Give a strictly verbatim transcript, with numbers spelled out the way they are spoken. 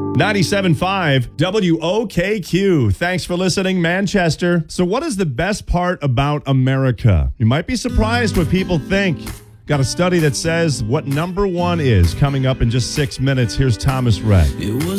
ninety-seven point five W O K Q. Thanks for listening, Manchester. So what is the best part about America? You might be surprised what people think. Got a study that says what number one is coming up in just six minutes. Here's Thomas Rhett. It was